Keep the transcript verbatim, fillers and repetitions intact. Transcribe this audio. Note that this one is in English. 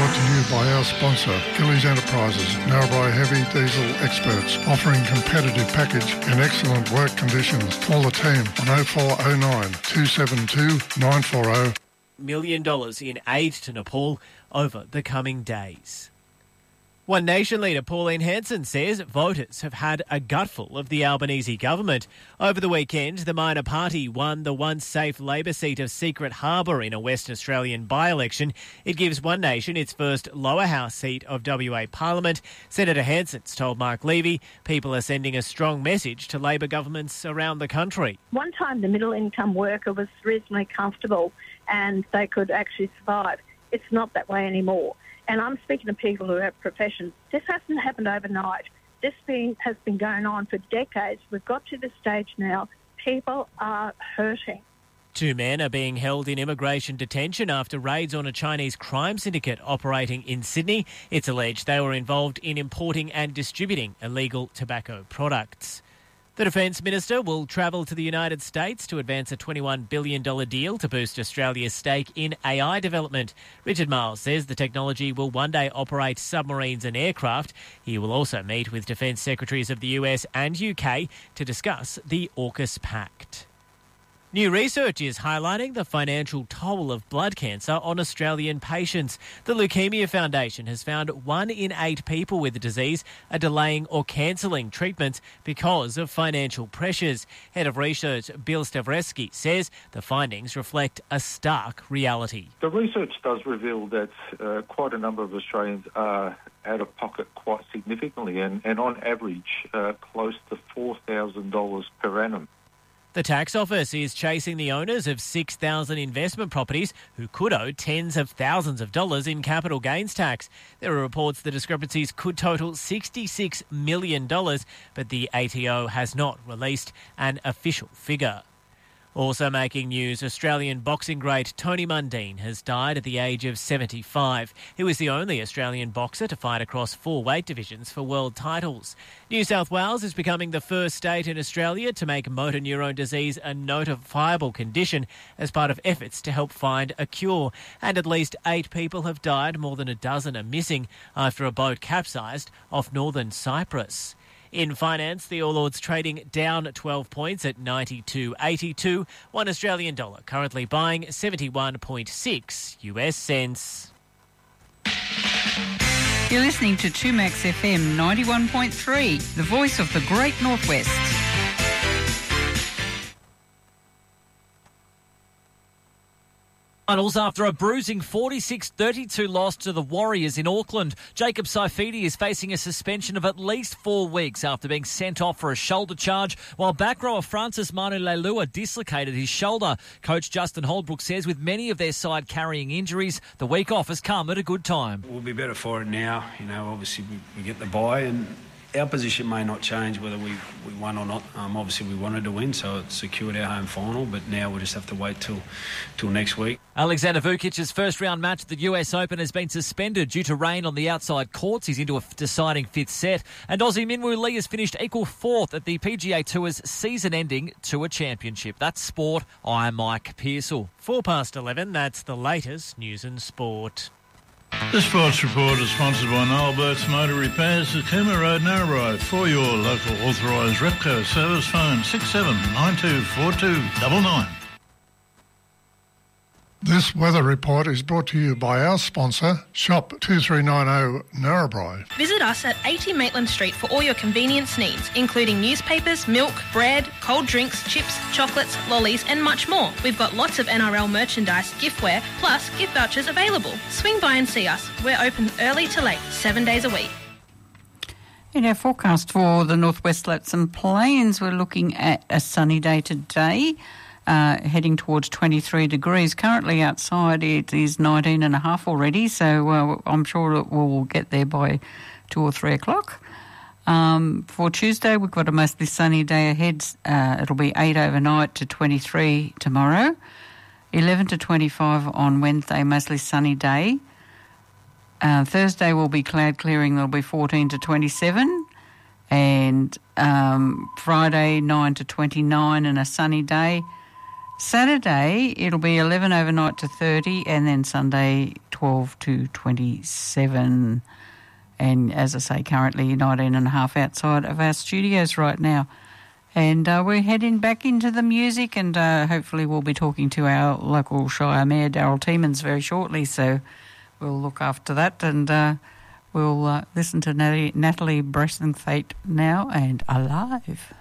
brought to you by our sponsor, Gillies Enterprises, Narrabri heavy diesel experts, offering competitive package and excellent work conditions. Call the team on oh four oh nine, two seven two, nine four oh. Million dollars in aid to Nepal over the coming days. One Nation leader Pauline Hanson says voters have had a gutful of the Albanese government. Over the weekend, the minor party won the once safe Labor seat of Secret Harbour in a Western Australian by-election. It gives One Nation its first lower house seat of W A Parliament. Senator Hanson's told Mark Levy people are sending a strong message to Labor governments around the country. One time the middle-income worker was reasonably comfortable and they could actually survive. It's not that way anymore. And I'm speaking to people who have professions. This hasn't happened overnight. This been, has been going on for decades. We've got to the stage now. People are hurting. Two men are being held in immigration detention after raids on a Chinese crime syndicate operating in Sydney. It's alleged they were involved in importing and distributing illegal tobacco products. The Defence Minister will travel to the United States to advance a twenty-one billion dollars deal to boost Australia's stake in A I development. Richard Marles says the technology will one day operate submarines and aircraft. He will also meet with Defence Secretaries of the U S and U K to discuss the AUKUS Pact. New research is highlighting the financial toll of blood cancer on Australian patients. The Leukemia Foundation has found one in eight people with the disease are delaying or cancelling treatments because of financial pressures. Head of Research Bill Stavresky says the findings reflect a stark reality. The research does reveal that uh, quite a number of Australians are out of pocket quite significantly and, and on average uh, close to four thousand dollars per annum. The tax office is chasing the owners of six thousand investment properties who could owe tens of thousands of dollars in capital gains tax. There are reports the discrepancies could total sixty-six million dollars, but the A T O has not released an official figure. Also making news, Australian boxing great Tony Mundine has died at the age of seventy-five. He was the only Australian boxer to fight across four weight divisions for world titles. New South Wales is becoming the first state in Australia to make motor neurone disease a notifiable condition as part of efforts to help find a cure. And at least eight people have died, more than a dozen are missing after a boat capsized off northern Cyprus. In finance, the All Ords trading down twelve points at ninety-two eighty-two. One Australian dollar currently buying seventy-one point six U S cents. You're listening to two Max F M ninety-one point three, the voice of the Great Northwest. Finals after a bruising forty-six thirty-two loss to the Warriors in Auckland. Jacob Saifidi is facing a suspension of at least four weeks after being sent off for a shoulder charge, while back rower Francis Manu Leilua dislocated his shoulder. Coach Justin Holbrook says with many of their side carrying injuries, the week off has come at a good time. We'll be better for it now. You know, obviously we, we get the bye and our position may not change whether we, we won or not. Um, obviously we wanted to win, so it secured our home final, but now we'll just have to wait till till next week. Alexander Vukic's first round match at the U S Open has been suspended due to rain on the outside courts. He's into a deciding fifth set. And Aussie Minwoo Lee has finished equal fourth at the P G A Tour's season-ending Tour Championship. That's sport. I'm Mike Pearsall. Four past eleven, that's the latest news and sport. The Sports Report is sponsored by Noel Burt's Motor Repairs at Cooma Road, Narrabri. For your local authorised Repco service, phone six seven nine two four two nine nine. This weather report is brought to you by our sponsor, Shop two three nine zero Narrabri. Visit us at eighty Maitland Street for all your convenience needs, including newspapers, milk, bread, cold drinks, chips, chocolates, lollies and much more. We've got lots of N R L merchandise, giftware, plus gift vouchers available. Swing by and see us. We're open early to late, seven days a week. In our forecast for the Northwest Flats and Plains, we're looking at a sunny day today. Uh, heading towards twenty-three degrees. Currently outside it is nineteen and a half already, so uh, I'm sure it will get there by two or three o'clock. Um, for Tuesday, we've got a mostly sunny day ahead. Uh, it'll be eight overnight to twenty-three tomorrow, eleven to twenty-five on Wednesday, mostly sunny day. Uh, Thursday will be cloud clearing, there'll be fourteen to twenty-seven. And um, Friday, nine to twenty-nine and a sunny day. Saturday, it'll be eleven overnight to thirty, and then Sunday, twelve to twenty-seven. And as I say, currently nineteen and a half outside of our studios right now. And uh, we're heading back into the music, and uh, hopefully we'll be talking to our local Shire Mayor, Daryl Tiemans, very shortly. So we'll look after that, and uh, we'll uh, listen to Natalie, Natalie Braithwaite now and Alive.